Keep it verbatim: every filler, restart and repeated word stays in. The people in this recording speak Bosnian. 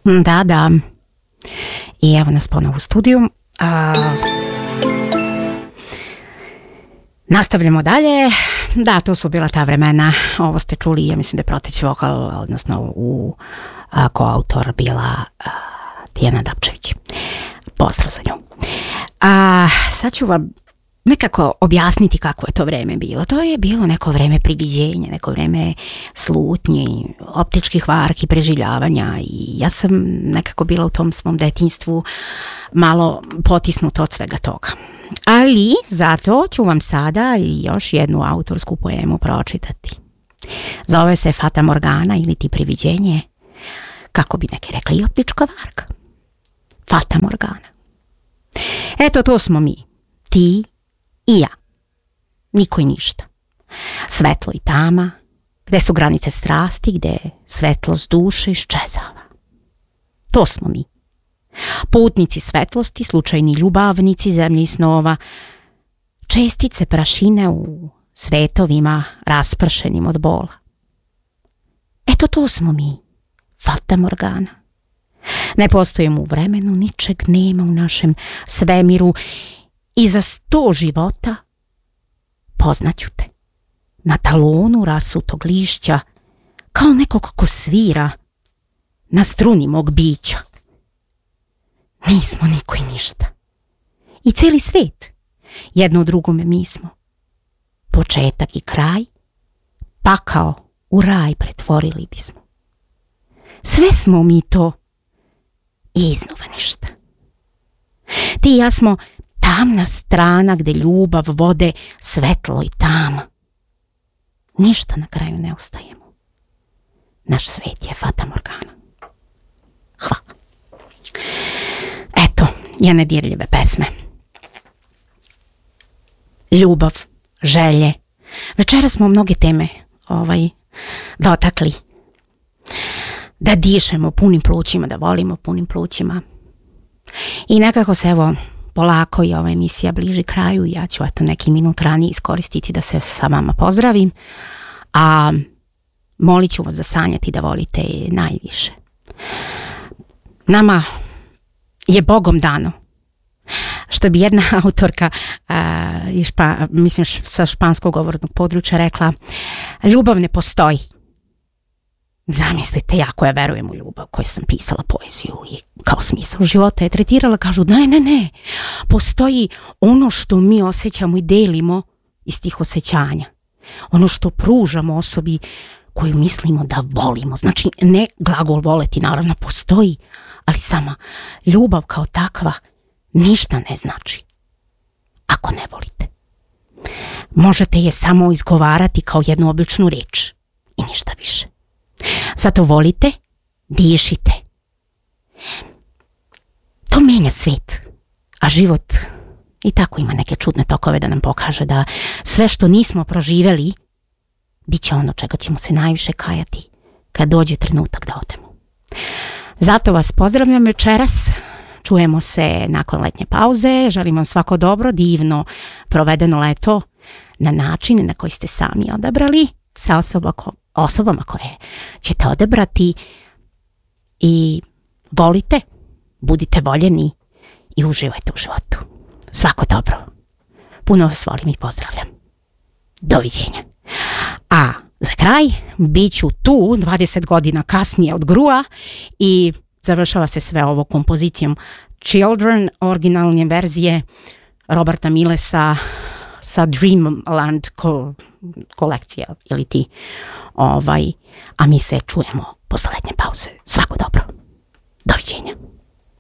Da, da. I evo nas ponovo u studiju. A... Nastavljamo dalje. Da, to su bila ta vremena. Ovo ste čuli, ja mislim da je prateći vokal, odnosno u a, koautor bila a, Tijana Dapčević. Pozdrav za nju. A, sad ću vam nekako objasniti kako je to vreme bilo. To je bilo neko vreme priviđenja, neko vreme slutnji, optičkih varki, preživljavanja i ja sam nekako bila u tom svom detinjstvu malo potisnuta od svega toga. Ali zato ću vam sada još jednu autorsku poemu pročitati. Zove se Fata Morgana ili ti priviđenje, kako bi neki rekli i optička varka. Fata Morgana. Eto, to smo mi, ti i ja. Niko i ništa. Svetlo i tama, gde su granice strasti, gde svetlost duše iščezava. To smo mi. Putnici svetlosti, slučajni ljubavnici zemlje i snova, čestice prašine u svetovima raspršenim od bola. Eto, to smo mi, Fata Morgana. Ne postojimo u vremenu, ničeg nema u našem svemiru i za sto života poznaću te na talonu rasutog lišća kao neko kako svira na struni mog bića. Nismo niko i ništa. I cijeli svet, jedno drugome mi smo. Početak i kraj, pakao u raj pretvorili bismo. Sve smo mi to i iznova ništa. Ti i ja smo tamna strana gde ljubav vode svetlo i tama. Ništa na kraju ne ostajemo. Naš svet je Fata Morgana. Hvala. Eto, jedne dirljive pesme. Ljubav, želje. Večera smo mnoge teme ovaj, dotakli. Da dišemo punim plućima, da volimo punim plućima. I nekako se evo polako i ova emisija bliži kraju. Ja ću eto neki minut ranije iskoristiti da se sa vama pozdravim. A molit ću vas da sanjati da volite najviše. Nama je Bogom dano. Što bi jedna autorka uh, špa, mislim š, sa španskog govornog područja rekla, ljubav ne postoji. Zamislite, ja koja verujem u ljubav, koja sam pisala poeziju i kao smisao života je tretirala, kažu ne, ne, ne, postoji ono što mi osjećamo i delimo iz tih osjećanja. Ono što pružamo osobi koju mislimo da volimo. Znači, ne glagol voleti, naravno postoji, ali sama ljubav kao takva ništa ne znači ako ne volite. Možete je samo izgovarati kao jednu običnu reč i ništa više. Zato volite, dišite. To menja svet, a život i tako ima neke čudne tokove da nam pokaže da sve što nismo proživeli bit će ono čega ćemo se najviše kajati kad dođe trenutak da odemo. Zato vas pozdravljam večeras. Čujemo se nakon letnje pauze. Želim vam svako dobro, divno provedeno leto na način na koji ste sami odabrali sa osoba ko, osobama koje ćete odabrati i volite, budite voljeni i uživajte u životu. Svako dobro. Puno vas volim i pozdravljam. Doviđenja. A za kraj bit ću tu dvadeset godina kasnije od Grua i završava se sve ovo kompozicijom Children, originalne verzije Roberta Millesa sa Dreamland ko, kolekcija ili ti. Ovaj, a mi se čujemo posle letnje pauze. Svako dobro. Doviđenja.